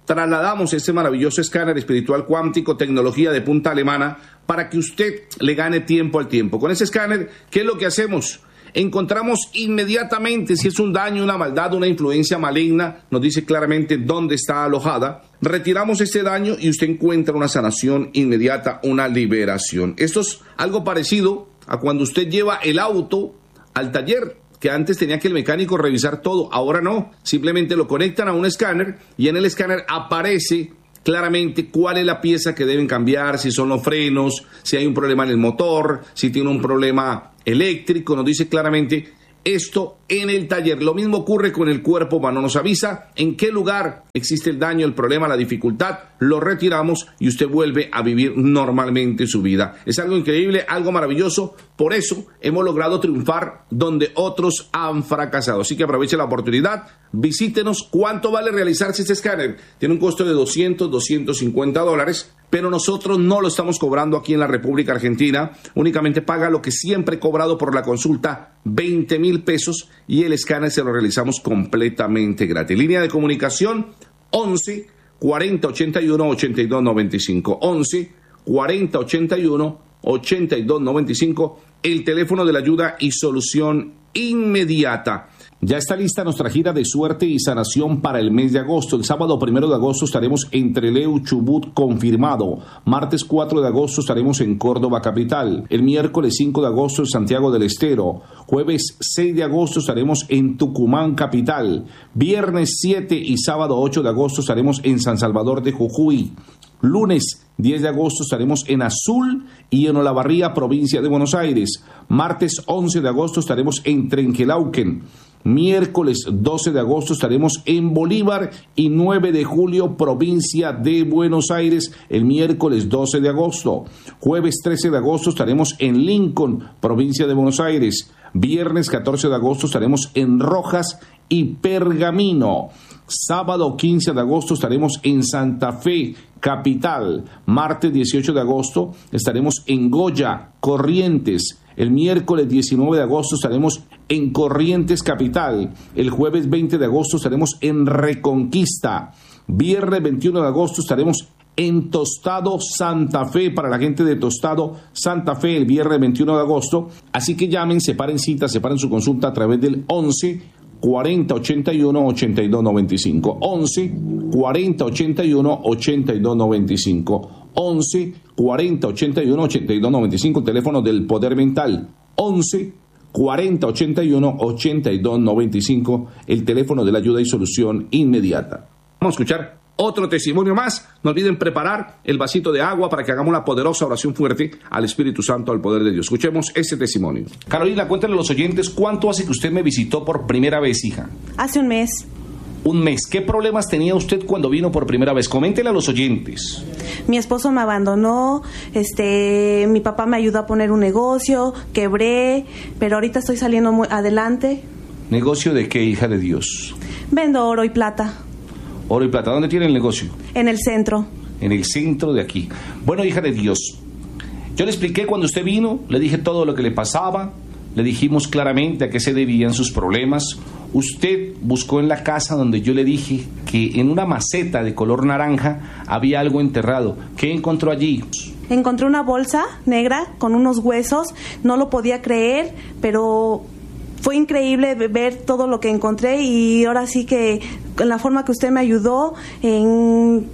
Speaker 2: trasladamos este maravilloso escáner espiritual cuántico, tecnología de punta alemana, para que usted le gane tiempo al tiempo. Con ese escáner, ¿qué es lo que hacemos? Encontramos inmediatamente si es un daño, una maldad, una influencia maligna, nos dice claramente dónde está alojada. Retiramos este daño y usted encuentra una sanación inmediata, una liberación. Esto es algo parecido a cuando usted lleva el auto al taller, que antes tenía que el mecánico revisar todo, ahora no, simplemente lo conectan a un escáner y en el escáner aparece claramente cuál es la pieza que deben cambiar, si son los frenos, si hay un problema en el motor, si tiene un problema eléctrico, nos dice claramente esto en el taller. Lo mismo ocurre con el cuerpo humano, nos avisa en qué lugar existe el daño, el problema, la dificultad, lo retiramos y usted vuelve a vivir normalmente su vida. Es algo increíble, algo maravilloso, por eso hemos logrado triunfar donde otros han fracasado. Así que aproveche la oportunidad, visítenos. ¿Cuánto vale realizarse este escáner? Tiene un costo de doscientos, doscientos cincuenta dólares, pero nosotros no lo estamos cobrando aquí en la República Argentina, únicamente paga lo que siempre he cobrado por la consulta, veinte mil pesos, y el escáner se lo realizamos completamente gratis. Línea de comunicación once cuarenta ochenta y uno ochenta y dos noventa y cinco, once cuarenta ochenta y uno ochenta y dos noventa y cinco, el teléfono de la ayuda y solución inmediata. Ya está lista nuestra gira de suerte y sanación para el mes de agosto. El sábado primero de agosto estaremos en Trelew, Chubut, confirmado. Martes cuatro de agosto estaremos en Córdoba capital. El miércoles cinco de agosto en Santiago del Estero. Jueves seis de agosto estaremos en Tucumán capital. Viernes siete y sábado ocho de agosto estaremos en San Salvador de Jujuy. Lunes diez de agosto estaremos en Azul y en Olavarría, provincia de Buenos Aires. Martes once de agosto estaremos en Trenquelauquen. Miércoles doce de agosto estaremos en Bolívar y nueve de julio, provincia de Buenos Aires, el miércoles doce de agosto. Jueves trece de agosto estaremos en Lincoln, provincia de Buenos Aires. Viernes catorce de agosto estaremos en Rojas y Pergamino. Sábado quince de agosto estaremos en Santa Fe, capital. Martes dieciocho de agosto estaremos en Goya, Corrientes. El miércoles diecinueve de agosto estaremos en Corrientes capital. El jueves veinte de agosto estaremos en Reconquista. Viernes veintiuno de agosto estaremos en Tostado, Santa Fe, para la gente de Tostado, Santa Fe, el viernes veintiuno de agosto. Así que llamen, separen cita, separen su consulta a través del once cuarenta ochenta y uno ochenta y dos noventa y cinco. once cuarenta ochenta y uno ochenta y dos noventa y cinco. once cuarenta ochenta y uno ochenta y dos noventa y cinco, el teléfono del Poder Mental. once cuarenta ochenta y uno ochenta y dos noventa y cinco, el teléfono de la ayuda y solución inmediata. Vamos a escuchar otro testimonio más. No olviden preparar el vasito de agua para que hagamos una poderosa oración fuerte al Espíritu Santo, al poder de Dios. Escuchemos este testimonio. Carolina, cuéntale a los oyentes cuánto hace que usted me visitó por primera vez, hija.
Speaker 10: Hace un mes.
Speaker 2: Un mes. ¿Qué problemas tenía usted cuando vino por primera vez? Coméntele a los oyentes.
Speaker 10: Mi esposo me abandonó, este, mi papá me ayudó a poner un negocio, quebré, pero ahorita estoy saliendo muy adelante.
Speaker 2: ¿Negocio de qué, hija de Dios?
Speaker 10: Vendo oro y plata.
Speaker 2: Oro y plata. ¿Dónde tiene el negocio?
Speaker 10: En el centro.
Speaker 2: En el centro de aquí. Bueno, hija de Dios, yo le expliqué cuando usted vino, le dije todo lo que le pasaba, le dijimos claramente a qué se debían sus problemas. Usted buscó en la casa donde yo le dije que en una maceta de color naranja había algo enterrado. ¿Qué encontró allí?
Speaker 10: Encontré una bolsa negra con unos huesos, no lo podía creer, pero fue increíble ver todo lo que encontré y ahora sí que en la forma que usted me ayudó, en...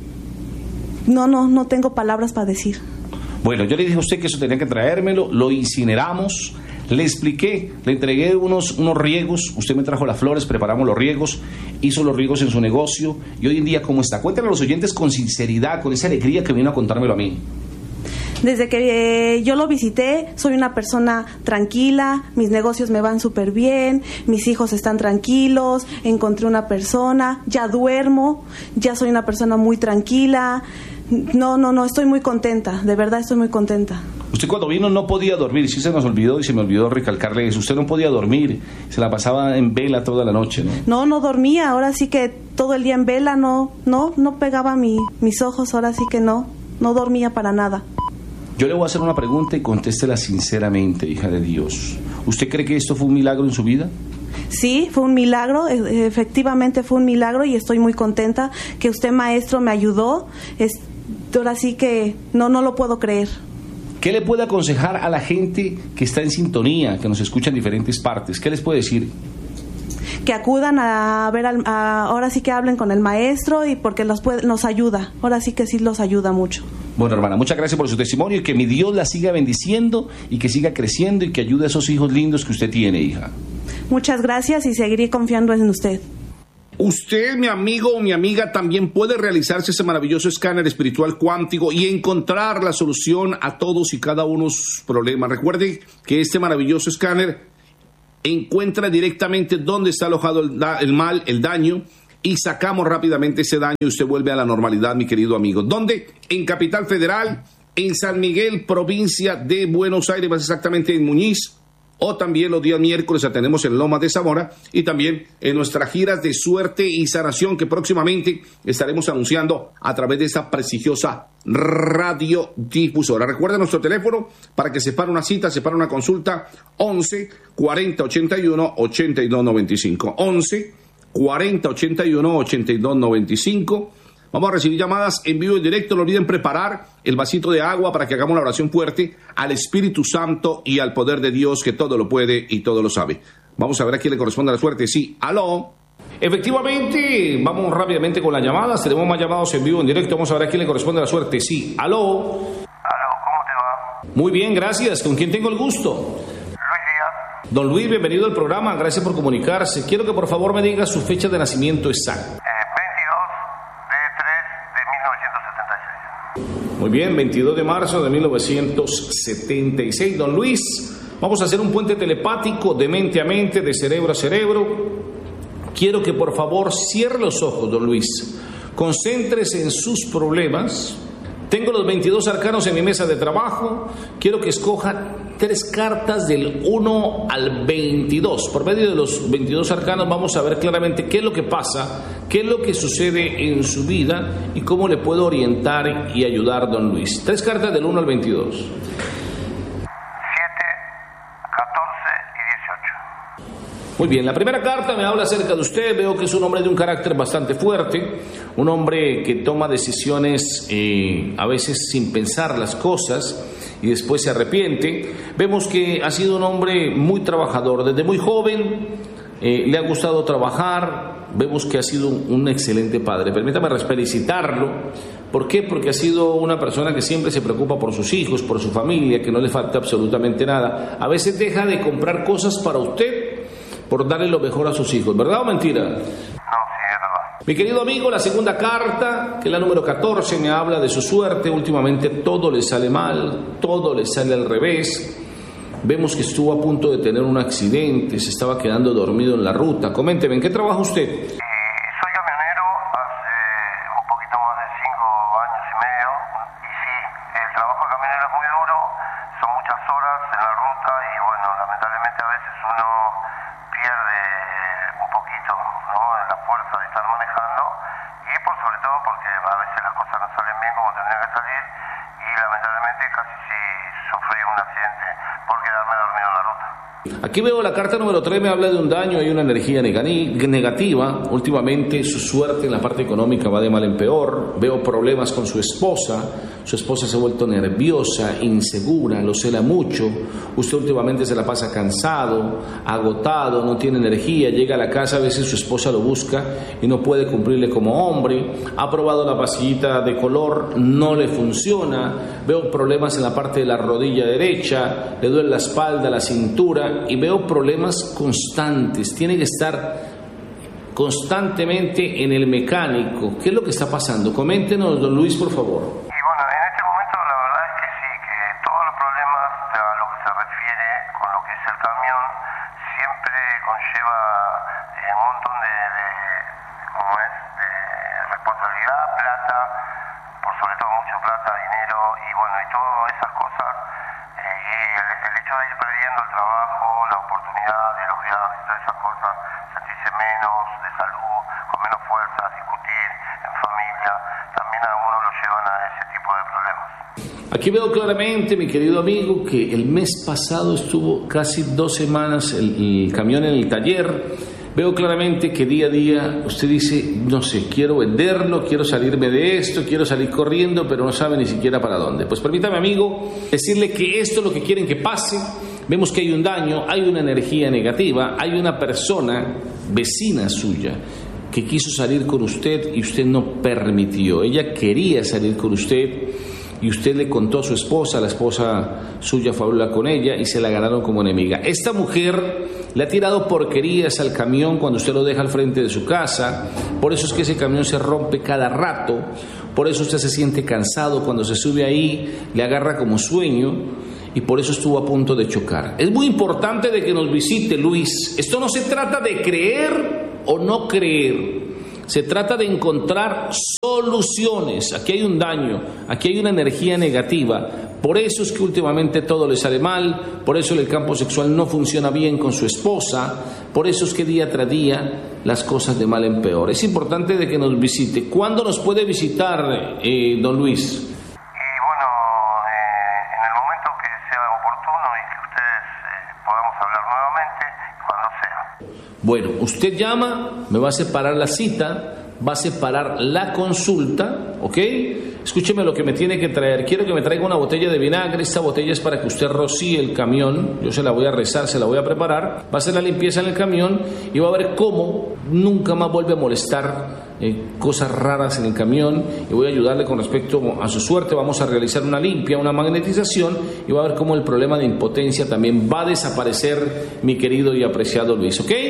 Speaker 10: no, no, no tengo palabras para decir.
Speaker 2: Bueno, yo le dije a usted que eso tenía que traérmelo, lo incineramos, le expliqué, le entregué unos, unos riegos, usted me trajo las flores, preparamos los riegos, hizo los riegos en su negocio y hoy en día, ¿cómo está? Cuéntale a los oyentes con sinceridad, con esa alegría que vino a contármelo a mí.
Speaker 10: Desde que eh, yo lo visité, soy una persona tranquila, mis negocios me van súper bien, mis hijos están tranquilos, encontré una persona, ya duermo, ya soy una persona muy tranquila. No, no, no, estoy muy contenta, de verdad estoy muy contenta.
Speaker 2: Usted cuando vino no podía dormir, sí se nos olvidó y se me olvidó recalcarle eso, usted no podía dormir, se la pasaba en vela toda la noche, ¿no?
Speaker 10: No, no dormía, ahora sí que todo el día en vela, no, no, no pegaba mi, mis ojos, ahora sí que no, no dormía para nada.
Speaker 2: Yo le voy a hacer una pregunta y contéstela sinceramente, hija de Dios. ¿Usted cree que esto fue un milagro en su vida?
Speaker 10: Sí, fue un milagro, efectivamente fue un milagro y estoy muy contenta que usted, maestro, me ayudó. Es, ahora sí que no, no lo puedo creer.
Speaker 9: ¿Qué le puede aconsejar a la gente que está en sintonía, que nos escucha en diferentes partes? ¿Qué les puede decir?
Speaker 10: Que acudan a ver, al, a, ahora sí que hablen con el maestro y porque los puede, nos ayuda, ahora sí que sí los ayuda mucho.
Speaker 9: Bueno, hermana, muchas gracias por su testimonio y que mi Dios la siga bendiciendo y que siga creciendo y que ayude a esos hijos lindos que usted tiene, hija.
Speaker 10: Muchas gracias y seguiré confiando en usted.
Speaker 2: Usted, mi amigo o mi amiga, también puede realizarse ese maravilloso escáner espiritual cuántico y encontrar la solución a todos y cada uno de sus problemas. Recuerde que este maravilloso escáner encuentra directamente dónde está alojado el, da- el mal, el daño, y sacamos rápidamente ese daño y usted vuelve a la normalidad, mi querido amigo. ¿Dónde? En Capital Federal, en San Miguel, provincia de Buenos Aires, más exactamente en Muñiz, o también los días miércoles la tenemos en Lomas de Zamora y también en nuestras giras de suerte y sanación que próximamente estaremos anunciando a través de esta prestigiosa radiodifusora. Recuerden nuestro teléfono para que separe una cita, separe una consulta, once cuarenta ochenta y uno ochenta y dos noventa y cinco. once cuarenta ochenta y uno ochenta y dos noventa y cinco. Vamos a recibir llamadas en vivo y directo. No olviden preparar el vasito de agua para que hagamos una oración fuerte al Espíritu Santo y al poder de Dios que todo lo puede y todo lo sabe. Vamos a ver a quién le corresponde la suerte. Sí, aló.
Speaker 9: Efectivamente, vamos rápidamente con las llamadas. Tenemos más llamados en vivo, en directo. Vamos a ver a quién le corresponde la suerte. Sí, aló.
Speaker 3: Aló, ¿cómo te va?
Speaker 9: Muy bien, gracias. ¿Con quién tengo el gusto?
Speaker 3: Luis Díaz.
Speaker 9: Don Luis, bienvenido al programa. Gracias por comunicarse. Quiero que por favor me diga su fecha de nacimiento exacta.
Speaker 3: Eh, veintidós de tres de mil novecientos setenta y seis.
Speaker 9: Muy bien, veintidós de marzo de mil novecientos setenta y seis. Don Luis, vamos a hacer un puente telepático de mente a mente, de cerebro a cerebro. Quiero que por favor cierre los ojos, don Luis. Concéntrese en sus problemas. Tengo los veintidós arcanos en mi mesa de trabajo. Quiero que escoja tres cartas del uno al veintidós. Por medio de los veintidós arcanos vamos a ver claramente qué es lo que pasa, qué es lo que sucede en su vida y cómo le puedo orientar y ayudar, don Luis. Tres cartas del uno al veintidós.
Speaker 3: siete, catorce y dieciocho.
Speaker 9: Muy bien, la primera carta me habla acerca de usted. Veo que es un hombre de un carácter bastante fuerte, un hombre que toma decisiones eh, a veces sin pensar las cosas y después se arrepiente. Vemos que ha sido un hombre muy trabajador, desde muy joven eh, le ha gustado trabajar. Vemos que ha sido un, un excelente padre. Permítame felicitarlo. ¿Por qué? Porque ha sido una persona que siempre se preocupa por sus hijos, por su familia, que no le falta absolutamente nada. A veces deja de comprar cosas para usted por darle lo mejor a sus hijos, ¿verdad o mentira?
Speaker 3: No, sí, es verdad.
Speaker 9: Mi querido amigo, la segunda carta, que es la número catorce, me habla de su suerte. Últimamente todo le sale mal, todo le sale al revés. Vemos que estuvo a punto de tener un accidente, se estaba quedando dormido en la ruta. Coménteme, ¿en qué trabaja usted?
Speaker 3: Eh, soy camionero hace un poquito más de cinco años y medio y sí, el trabajo de camionero es muy duro, son muchas horas en la ruta y bueno, lamentablemente a veces uno pierde un poquito, ¿no?, la fuerza de estar manejando y por sobre todo porque a veces las cosas no salen bien como tendrían que salir y lamentablemente casi sí sufrí un accidente por quedarme dormido en la ruta.
Speaker 9: Aquí veo la carta número tres, me habla de un daño, hay una energía negativa. Últimamente su suerte en la parte económica va de mal en peor. Veo problemas con su esposa. Su esposa se ha vuelto nerviosa, insegura, lo cela mucho. Usted últimamente se la pasa cansado, agotado, no tiene energía. Llega a la casa, a veces su esposa lo busca y no puede cumplirle como hombre. Ha probado la pastillita de color, no le funciona. Veo problemas en la parte de la rodilla derecha, le duele la espalda, la cintura y veo problemas constantes. Tiene que estar constantemente en el mecánico. ¿Qué es lo que está pasando? Coméntenos, don Luis, por favor.
Speaker 3: Y bueno, en este momento la verdad es que sí, que todos los problemas a lo que se refiere con lo que es el camión siempre conlleva eh, un montón de, de, ¿cómo es?, de responsabilidad, plata, por sobre todo mucha plata, dinero y bueno, y todas esas cosas eh, y el, el hecho de ir perdiendo el trabajo, la oportunidad de los viajes y todas esas cosas, sentirse menos de salud, con menos fuerza, discutir en familia, también a uno lo llevan a ese tipo de problemas.
Speaker 2: Aquí veo claramente, mi querido amigo, que el mes pasado estuvo casi dos semanas el, el camión en el taller. Veo claramente que día a día usted dice, no sé, quiero venderlo, quiero salirme de esto, quiero salir corriendo, pero no sabe ni siquiera para dónde. Pues permítame, amigo, decirle que esto es lo que quieren que pase. Vemos que hay un daño, hay una energía negativa, hay una persona vecina suya que quiso salir con usted y usted no permitió. Ella quería salir con usted y usted le contó a su esposa, la esposa suya fue a hablar con ella y se la ganaron como enemiga. Esta mujer le ha tirado porquerías al camión cuando usted lo deja al frente de su casa, por eso es que ese camión se rompe cada rato, por eso usted se siente cansado cuando se sube ahí, le agarra como sueño y por eso estuvo a punto de chocar. Es muy importante de que nos visite, Luis. Esto no se trata de creer o no creer. Se trata de encontrar soluciones. Aquí hay un daño, aquí hay una energía negativa. Por eso es que últimamente todo le sale mal, por eso el campo sexual no funciona bien con su esposa, por eso es que día tras día las cosas de mal en peor. Es importante de que nos visite. ¿Cuándo nos puede visitar, eh, don Luis?
Speaker 3: Y bueno, eh, en el momento que sea oportuno y que ustedes eh, podamos hablar nuevamente, cuando sea.
Speaker 2: Bueno, usted llama, me va a separar la cita, va a separar la consulta, ¿ok? Escúcheme lo que me tiene que traer. Quiero que me traiga una botella de vinagre. Esta botella es para que usted rocíe el camión. Yo se la voy a rezar, se la voy a preparar. Va a hacer la limpieza en el camión y va a ver cómo nunca más vuelve a molestar eh, cosas raras en el camión. Y voy a ayudarle con respecto a su suerte. Vamos a realizar una limpia, una magnetización y va a ver cómo el problema de impotencia también va a desaparecer, mi querido y apreciado Luis, ¿ok?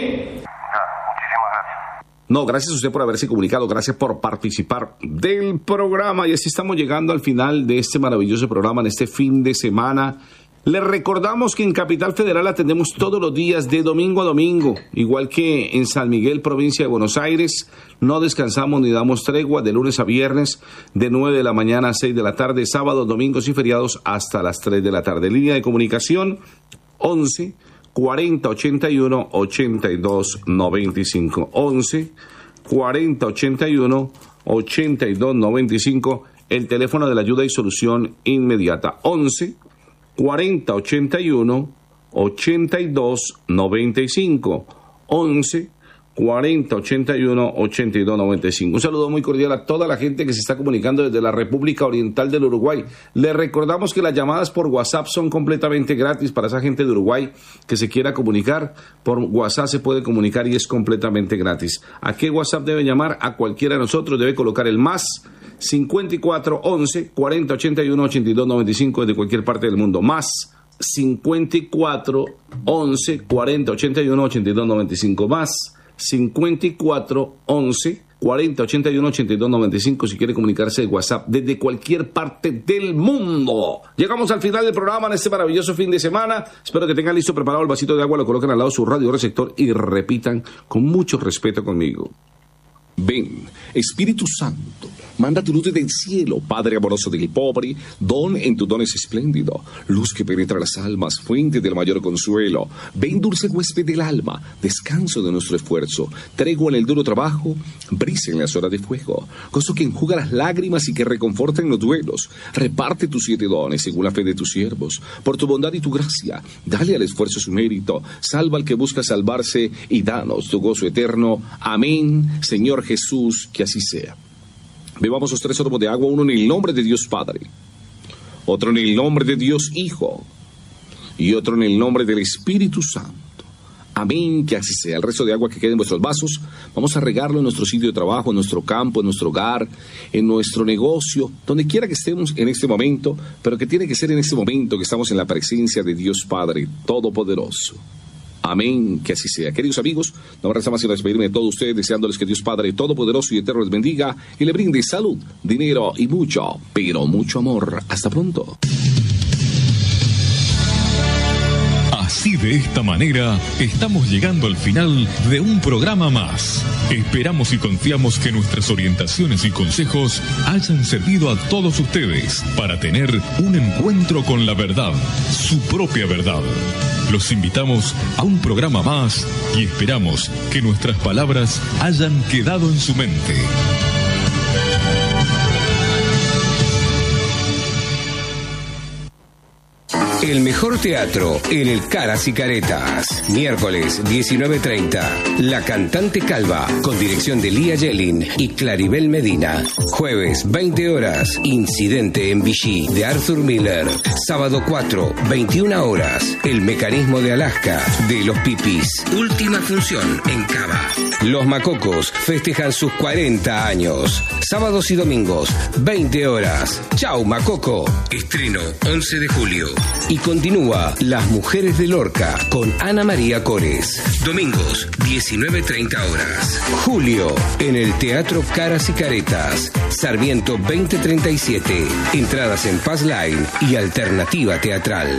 Speaker 2: No, gracias a usted por haberse comunicado, gracias por participar del programa y así estamos llegando al final de este maravilloso programa en este fin de semana. Les recordamos que en Capital Federal atendemos todos los días de domingo a domingo, igual que en San Miguel, provincia de Buenos Aires. No descansamos ni damos tregua de lunes a viernes de nueve de la mañana a seis de la tarde, sábados, domingos y feriados hasta las tres de la tarde. Línea de comunicación once cuarenta ochenta y uno ochenta y dos noventa y cinco. once cuarenta ochenta y uno ochenta y dos noventa y cinco. El teléfono de la ayuda y solución inmediata. once cuarenta ochenta y uno ochenta y dos noventa y cinco. once cuarenta ochenta y uno ochenta y dos noventa y cinco. Un saludo muy cordial a toda la gente que se está comunicando desde la República Oriental del Uruguay. Les recordamos que las llamadas por WhatsApp son completamente gratis para esa gente de Uruguay que se quiera comunicar. Por WhatsApp se puede comunicar y es completamente gratis. ¿A qué WhatsApp debe llamar? A cualquiera de nosotros. Debe colocar el más cincuenta y cuatro once cuarenta ochenta y uno ochenta y dos noventa y cinco desde cualquier parte del mundo. Más cincuenta y cuatro once cuarenta ochenta y uno ochenta y dos noventa y cinco. Más cincuenta y cuatro once cuarenta ochenta y uno ochenta y dos noventa y cinco si quiere comunicarse de WhatsApp desde cualquier parte del mundo. Llegamos al final del programa en este maravilloso fin de semana. Espero que tengan listo preparado el vasito de agua, lo coloquen al lado de su radio receptor y repitan con mucho respeto conmigo.
Speaker 11: Ven, Espíritu Santo, manda tu luz desde el cielo, Padre amoroso del pobre, don en tu don es espléndido, luz que penetra las almas, fuente del mayor consuelo. Ven, dulce huésped del alma, descanso de nuestro esfuerzo, tregua en el duro trabajo, brisa en las horas de fuego, gozo que enjuga las lágrimas y que reconforta en los duelos. Reparte tus siete dones según la fe de tus siervos, por tu bondad y tu gracia, dale al esfuerzo su mérito, salva al que busca salvarse y danos tu gozo eterno. Amén, Señor Jesús, que así sea. Bebamos los tres sorbos de agua, uno en el nombre de Dios Padre, otro en el nombre de Dios Hijo y otro en el nombre del Espíritu Santo. Amén, que así sea. El resto de agua que quede en vuestros vasos, vamos a regarlo en nuestro sitio de trabajo, en nuestro campo, en nuestro hogar, en nuestro negocio, donde quiera que estemos en este momento, pero que tiene que ser en este momento que estamos en la presencia de Dios Padre Todopoderoso. Amén, que así sea. Queridos amigos, no me resta más que despedirme de todos ustedes, deseándoles que Dios Padre Todopoderoso y Eterno les bendiga y le brinde salud, dinero y mucho, pero mucho amor. Hasta pronto.
Speaker 12: Así, de esta manera, estamos llegando al final de un programa más. Esperamos y confiamos que nuestras orientaciones y consejos hayan servido a todos ustedes para tener un encuentro con la verdad, su propia verdad. Los invitamos a un programa más y esperamos que nuestras palabras hayan quedado en su mente.
Speaker 13: el mejor teatro en el Caras y Caretas. Miércoles diecinueve treinta, La Cantante Calva, con dirección de Lía Yelin y Claribel Medina. Jueves veinte horas, Incidente en Vichy de Arthur Miller. Sábado cuatro, veintiuna horas, El Mecanismo de Alaska de Los Pipis. Última función en Cava. Los Macocos festejan sus cuarenta años. Sábados y domingos, veinte horas. Chau Macoco. Estreno once de julio. Y continúa Las Mujeres de Lorca con Ana María Cores. Domingos, diecinueve treinta horas. Julio, en el Teatro Caras y Caretas. Sarmiento veinte treinta y siete. Entradas en Paz Line y Alternativa Teatral.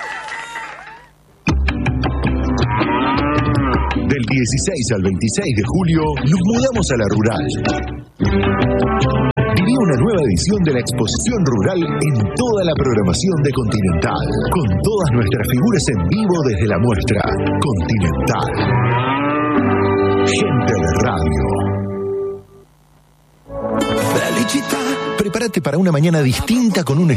Speaker 14: Del dieciséis al veintiséis de julio nos mudamos a la Rural. Viví una nueva edición de la Exposición Rural en toda la programación de Continental, con todas nuestras figuras en vivo desde la muestra. Continental. Gente de radio. Prepárate para una mañana distinta con un